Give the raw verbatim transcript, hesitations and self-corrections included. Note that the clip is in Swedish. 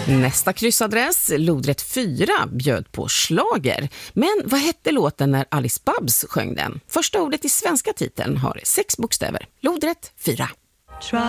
Nästa kryssadress, lodrätt fyra, bjöd på slager. Men vad hette låten när Alice Babs sjöng den? Första ordet i svenska titeln har sex bokstäver. Lodrätt fyra.